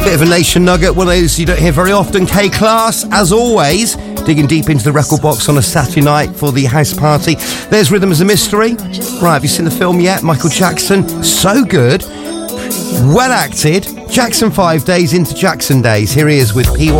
Bit of a nation nugget, one of those you don't hear very often. K-Class, as always, digging deep into the record box on a Saturday night for the house party. There's Rhythm as a Mystery. Right, have you seen the film yet? Michael Jackson, so good. Well acted. Jackson 5 days into Jackson days. Here he is with P1.